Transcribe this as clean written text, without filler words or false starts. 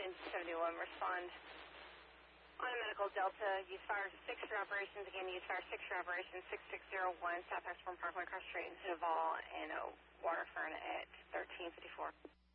971, respond. On a medical Delta, use fire 6 for operations. Again, use fire 6 for operations. 6601 South Ashburn Parkway, cross street in Duval and Waterfern at 1354.